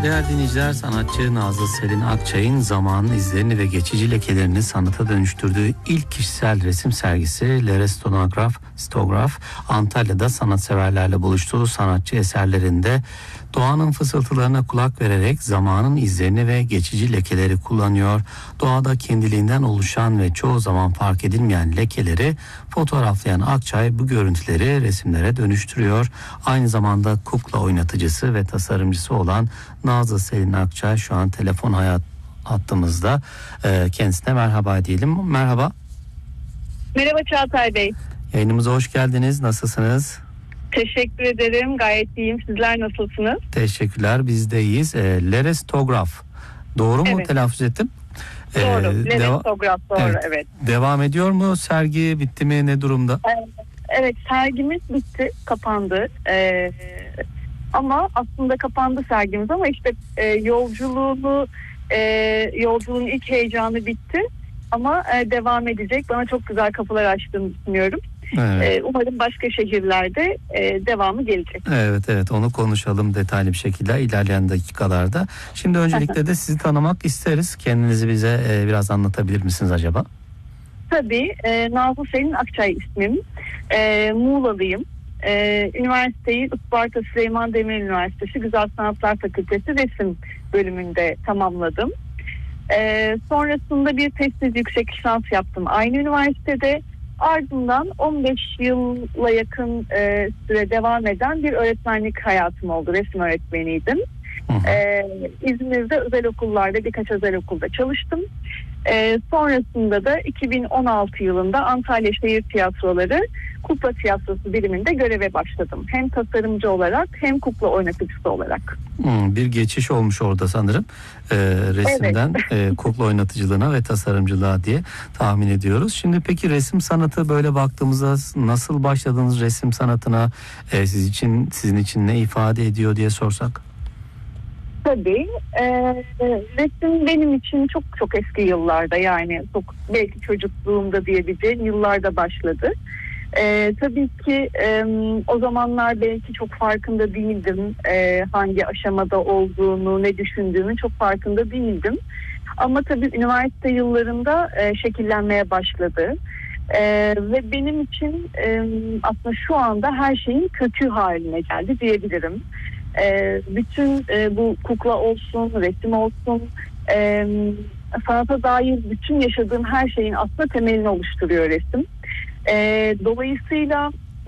Değerli dinleyiciler, sanatçı Nazlı Selin Akçay'ın zamanın izlerini ve geçici lekelerini sanata dönüştürdüğü ilk kişisel resim sergisi Lerestograf Antalya'da sanatseverlerle buluştuğu sanatçı eserlerinde doğanın fısıltılarına kulak vererek zamanın izlerini ve geçici lekeleri kullanıyor. Doğada kendiliğinden oluşan ve çoğu zaman fark edilmeyen lekeleri fotoğraflayan Akçay bu görüntüleri resimlere dönüştürüyor. Aynı zamanda kukla oynatıcısı ve tasarımcısı olan Nazlı Selin Akçay şu an telefon hattımızda. Kendisine merhaba diyelim. Merhaba. Merhaba Çağatay Bey. Yayınımıza hoş geldiniz. Nasılsınız? Teşekkür ederim. Gayet iyiyim. Sizler nasılsınız? Teşekkürler. Biz de iyiyiz. Lerestograf. Doğru mu telaffuz ettim? Doğru. Lerestograf doğru. Evet. Devam ediyor mu? Sergi bitti mi? Ne durumda? Evet. Sergimiz bitti. Kapandı. Ama aslında kapandı sergimiz ama işte yolculuğun ilk heyecanı bitti. Ama devam edecek. Bana çok güzel kapılar açtığını düşünüyorum. Evet. Umarım başka şehirlerde devamı gelecek. Evet, onu konuşalım detaylı bir şekilde ilerleyen dakikalarda. Şimdi öncelikle de sizi tanımak isteriz. Kendinizi bize biraz anlatabilir misiniz acaba? Tabii. Nazlı Selin Akçay ismim. Muğlalıyım. Üniversiteyi Isparta Süleyman Demirel Üniversitesi Güzel Sanatlar Fakültesi Resim bölümünde tamamladım. Sonrasında bir tesis yüksek lisans yaptım aynı üniversitede. Ardından 15 yıla yakın süre devam eden bir öğretmenlik hayatım oldu. Resim öğretmeniydim. İzmir'de özel okullarda, birkaç özel okulda çalıştım. Sonrasında da 2016 yılında Antalya Şehir Tiyatroları Kukla Tiyatrosu biriminde göreve başladım. Hem tasarımcı olarak hem kukla oynatıcısı olarak. Bir geçiş olmuş orada sanırım. Resimden kukla oynatıcılığına ve tasarımcılığa diye tahmin ediyoruz. Şimdi peki resim sanatı böyle baktığımızda nasıl başladınız resim sanatına? Sizin için ne ifade ediyor diye sorsak? Tabii. Resim benim için çok çok eski yıllarda, yani çok belki çocukluğumda diyebileceğim yıllarda başladı. Tabii ki o zamanlar belki çok farkında değildim. Hangi aşamada olduğunu, ne düşündüğümü çok farkında değildim. Ama tabii üniversite yıllarında şekillenmeye başladı. Ve benim için aslında şu anda her şeyin kökü haline geldi diyebilirim. Bütün bu kukla olsun, resim olsun, sanata dair bütün yaşadığım her şeyin aslında temelini oluşturuyor resim. Dolayısıyla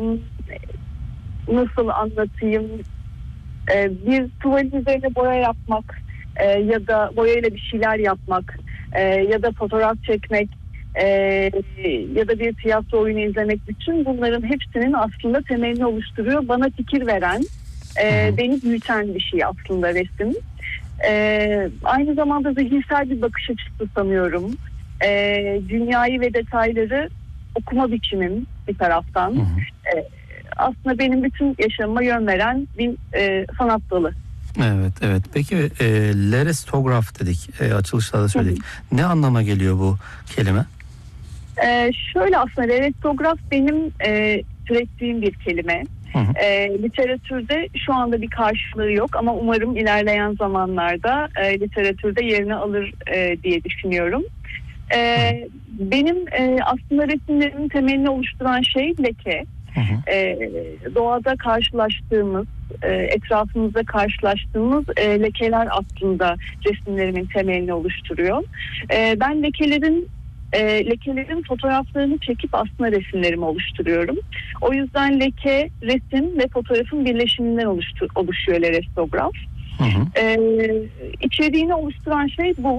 nasıl anlatayım, bir tuvalin üzerine boya yapmak ya da boyayla bir şeyler yapmak ya da fotoğraf çekmek ya da bir tiyatro oyunu izlemek, bütün bunların hepsinin aslında temelini oluşturuyor. Bana fikir veren, beni büyüten bir şey aslında resim. Aynı zamanda zihinsel bir bakış açısı sanıyorum. Dünyayı ve detayları okuma biçimim bir taraftan. Aslında benim bütün yaşamıma yön veren bir sanat dalı. Evet. Peki lerestograf dedik. Açılışta da söyledik. Ne anlama geliyor bu kelime? Şöyle, aslında lerestograf benim türettiğim bir kelime. Literatürde şu anda bir karşılığı yok ama umarım ilerleyen zamanlarda literatürde yerini alır diye düşünüyorum. Benim aslında resimlerimin temelini oluşturan şey leke. Doğada karşılaştığımız, etrafımızda karşılaştığımız lekeler aslında resimlerimin temelini oluşturuyor. Ben lekelerin fotoğraflarını çekip aslında resimlerimi oluşturuyorum. O yüzden leke, resim ve fotoğrafın birleşiminden oluşuyor lerestograf. İçeriğini oluşturan şey bu.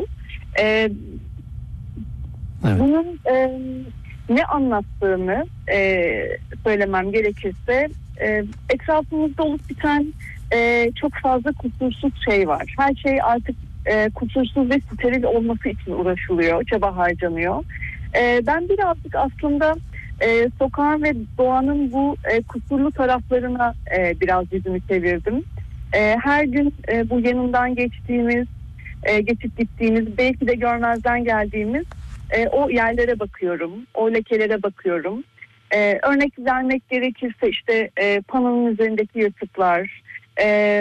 Bunun ne anlattığını söylemem gerekirse, etrafımızda olup biten çok fazla kusursuz şey var. Her şey artık kusursuz ve steril olması için uğraşılıyor, çaba harcanıyor. Ben birazcık aslında sokağın ve doğanın bu kusurlu taraflarına biraz yüzümü çevirdim. Her gün bu yanından geçtiğimiz, geçip gittiğimiz, belki de görmezden geldiğimiz o yerlere bakıyorum, o lekelere bakıyorum. Örnek vermek gerekirse işte panonun üzerindeki yırtıklar,